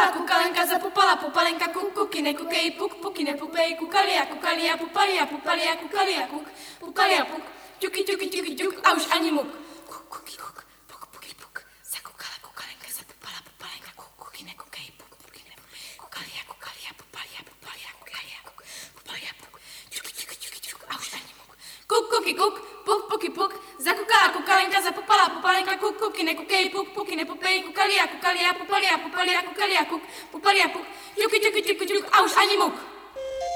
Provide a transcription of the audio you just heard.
Zakukala, kukalenka, zapupala, pupalenka, kukukine, kukej, pukine, pupej, kukalia, pupalia, kukalia, pupalia, puk, ťuky, ťuk, a už ani muk. Kuky, kuk, puk, zakukala, kukalenka, zapupala, pupalenka, kukukine, kukej, pukine, kukalia, pupalia, pupalia, puk, ťuky, ťuk, a už ani muk. Kuky, kuk, puk, zakukala, kukalenka, zapupala, pupalenka, kukukine, kukej, pukine, pupej, kukalia, pupalia, kukalia, puk, pupalia, puk, ťuky, ťuk, a už ani muk.